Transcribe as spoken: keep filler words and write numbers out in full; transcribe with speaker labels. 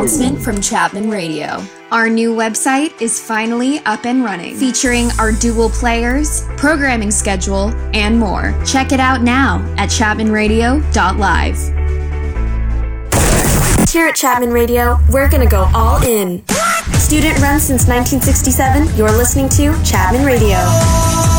Speaker 1: announcement from Chapman Radio. Our new website is finally up and running, featuring our dual players, programming schedule, and more. Check it out now at chapman radio dot live.
Speaker 2: Here at Chapman Radio, we're gonna go all in. Student run since nineteen sixty-seven, you're listening to Chapman Radio.